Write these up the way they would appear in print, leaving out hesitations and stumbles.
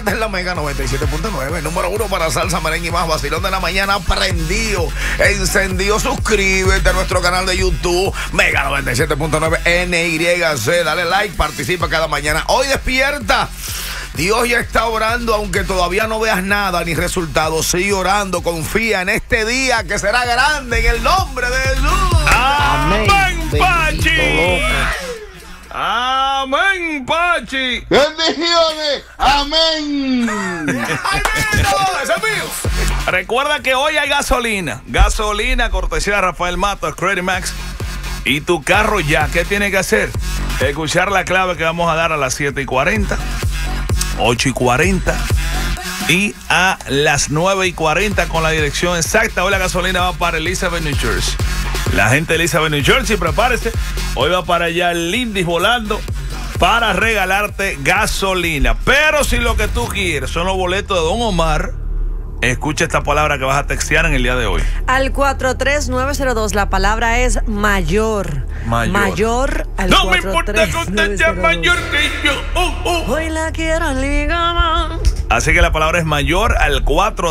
En la Mega 97.9, número 1 para salsa, merengue y más, vacilón de la mañana, prendido, encendido. Suscríbete a nuestro canal de YouTube, Mega 97.9 NYC. Dale like, participa cada mañana. Hoy despierta. Dios ya está orando, aunque todavía no veas nada ni resultados. Sigue orando, confía en este día que será grande en el nombre de Jesús. Amén, Pachi. Amén, Pachi. Bendiciones. Amén. Recuerda que hoy hay gasolina. Gasolina, cortesía de Rafael Matos, Credit Max. Y tu carro ya, ¿qué tiene que hacer? Escuchar la clave que vamos a dar a las 7:40, 8:40 y a las 9:40 con la dirección exacta. Hoy la gasolina va para Elizabeth, New Jersey. La gente de Elizabeth, New Jersey, prepárese. Hoy va para allá el Lindis volando para regalarte gasolina. Pero si lo que tú quieres son los boletos de Don Omar, escucha esta palabra que vas a textear en el día de hoy. Al 43902, la palabra es mayor. Mayor al no me importa que usted sea mayor que yo. Hoy la quiero ligar. Así que la palabra es mayor al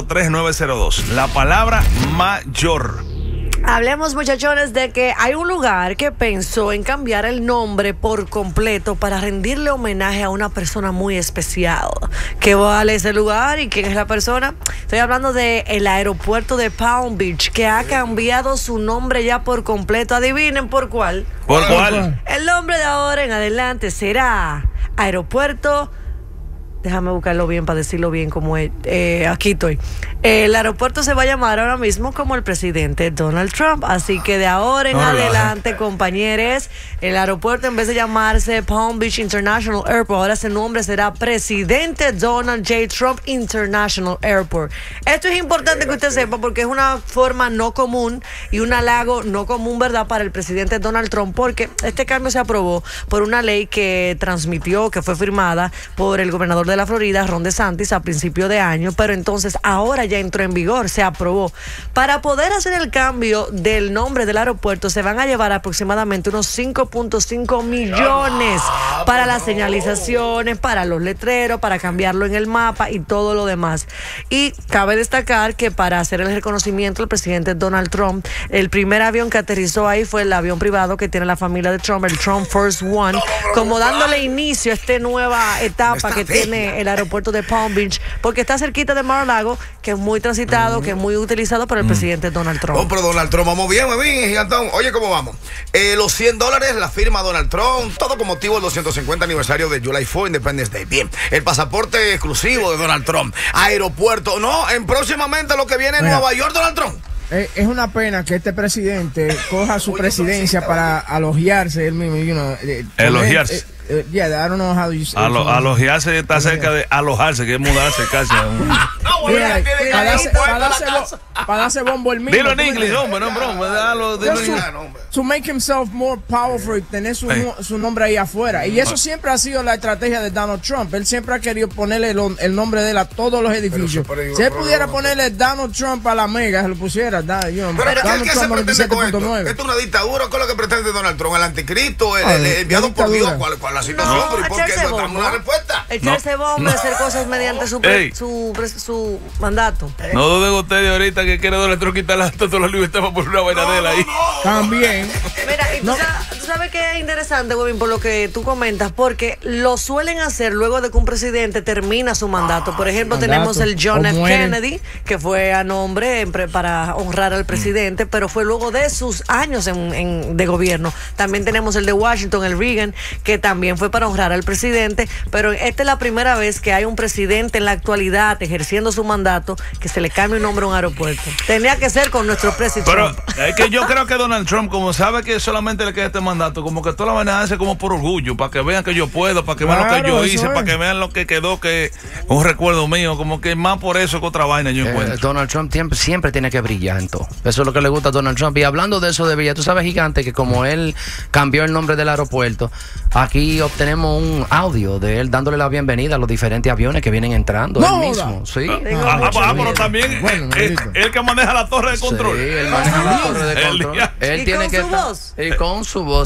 43902. La palabra mayor. Hablemos, muchachones, de que hay un lugar que pensó en cambiar el nombre por completo para rendirle homenaje a una persona muy especial. ¿Qué vale ese lugar y quién es la persona? Estoy hablando del aeropuerto de Palm Beach, que ha cambiado su nombre ya por completo. Adivinen por cuál. ¿Por cuál? El nombre de ahora en adelante será Aeropuerto... Déjame buscarlo bien para decirlo bien como es. Aquí estoy. El aeropuerto se va a llamar ahora mismo como el presidente Donald Trump. Así que de ahora en adelante, compañeros, el aeropuerto en vez de llamarse Palm Beach International Airport, ahora ese nombre será Presidente Donald J. Trump International Airport. Esto es importante que usted sepa porque es una forma no común y un halago no común, ¿verdad?, para el presidente Donald Trump, porque este cambio se aprobó por una ley que transmitió, que fue firmada por el gobernador de la Florida, Ron DeSantis, a principio de año, pero entonces ahora ya entró en vigor, se aprobó. Para poder hacer el cambio del nombre del aeropuerto se van a llevar aproximadamente unos 5.5 millones para las señalizaciones, para los letreros, para cambiarlo en el mapa y todo lo demás. Y cabe destacar que para hacer el reconocimiento del presidente Donald Trump, el primer avión que aterrizó ahí fue el avión privado que tiene la familia de Trump, el Trump First One, como dándole inicio a esta nueva etapa que tiene el aeropuerto de Palm Beach, porque está cerquita de Mar-a-Lago, que es muy transitado, que es muy utilizado por el presidente Donald Trump. Oh, pero Donald Trump, vamos bien, gigantón. Oye, ¿cómo vamos? Los $100, la firma Donald Trump, todo con motivo del 250 aniversario de July 4 Independence Day. Bien, el pasaporte exclusivo de Donald Trump, aeropuerto, no, en próximamente lo que viene en Nueva York, Donald Trump. Es una pena que este presidente coja su presidencia para alogiarse él mismo. Elogiarse. Yeah, I don't know how you say alogiarse está cerca de alojarse, que es mudarse casi. Para darse bombo el mismo. Dilo en inglés, hombre, no broma. To make himself more powerful y tener su nombre ahí afuera. Y eso siempre ha sido la estrategia de Donald Trump. Él siempre ha querido ponerle el nombre de él a todos los edificios. Si él pudiera ponerle Donald Trump a la Mega, se lo pusiera. Pero ¿qué se pretende con esto? ¿Esto es una dictadura? ¿Qué es lo que pretende Donald Trump? ¿El anticristo? ¿El enviado por Dios? ¿Cuál es la situación? ¿Y por qué no damos una respuesta? Echarse bomba, hacer cosas mediante su mandato. No duden ustedes ahorita que quiere Donald Trump quitar todos los libertades por una vaina de él ahí. También. Mira, y tú sabes que es interesante, Webin, por lo que tú comentas, porque lo suelen hacer luego de que un presidente termina su mandato. Por ejemplo, tenemos el John F. Kennedy, que fue a nombre para honrar al presidente, pero fue luego de sus años de gobierno. También tenemos el de Washington, el Reagan, que también fue para honrar al presidente, pero esta es la primera vez que hay un presidente en la actualidad ejerciendo su mandato que se le cambie un nombre a un aeropuerto. Tenía que ser con nuestro presidente. Pero es que yo creo que Donald Trump, como sabe que solamente le queda este mandato, como que toda la vaina hace como por orgullo, para que vean que yo puedo, para que vean lo que yo hice, para que vean lo que quedó, que un recuerdo mío, como que más por eso que otra vaina yo encuentro. Donald Trump siempre tiene que brillar en todo. Eso es lo que le gusta a Donald Trump. Y hablando de eso de brillar, tú sabes, Gigante, que como él cambió el nombre del aeropuerto, aquí obtenemos un audio de él dándole la bienvenida a los diferentes aviones que vienen entrando. Él mismo, sí. Pero también él que maneja la torre de control. Sí, él maneja la torre de control. Él tiene que estar con su voz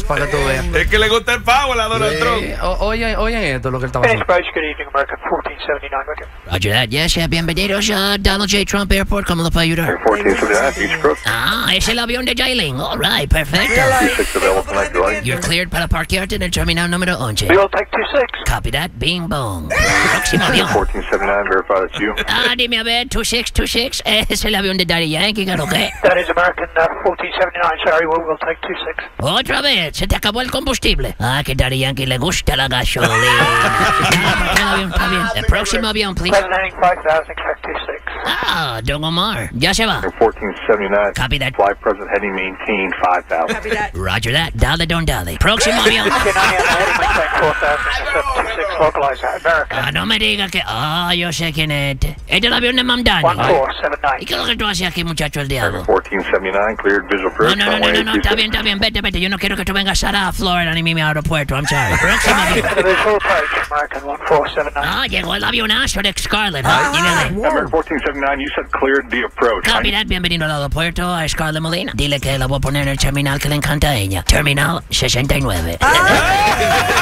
Post para que tú veas. Es que le gusta el power a Donald Trump. Oyen esto, lo que él estaba haciendo. Good evening, American 1479. Roger that. Yes, bienvenidos a Donald J. Trump Airport. ¿Cómo lo puedo ayudar? 1479, Beach Brook. Ah, es el avión de Jailing. All right, perfecto. 26 available for night delay. You're cleared para parquearte en el terminal número 11. We will take 26. Copy that. Bing bong. Próximo avión. 1479, verify that's you. Ah, dime a ver, 2626. Es el avión de Daddy Yankee, ¿claro qué? That is American 1479. Sorry, we will take 26. Otra vez, se te acabó el combustible. Ah, que Daddy Yankee le gusta la gasolina. El avión está bien. El próximo avión, please. President heading 5000, expect 26. Ah, Don Omar. Ya se va. 1479. Copy that. Fly present heading maintain 5000. Copy that. Roger that. Dale, don dale. Próximo avión. Heading maintain 4000, expect 26, localize that. American Ah, no me diga que... Ah, yo sé quién es este. Este es el avión de Mam Dani. 1479. ¿Y qué es lo que tú haces aquí, muchacho, el diablo? 1479, cleared visual No, approach. no, está bien, vete. Yo no quiero que tú vengas a Florida ni mi aeropuerto, I'm sorry. Próximo avión. Visual approach, American 1479. Ah, llegó el avionazo de Scarlett. Dígale. American 1479, you said cleared the approach. Copy that, bienvenido al aeropuerto a Scarlett Molina. Dile que la voy a poner en el terminal que le encanta a ella. Terminal 69.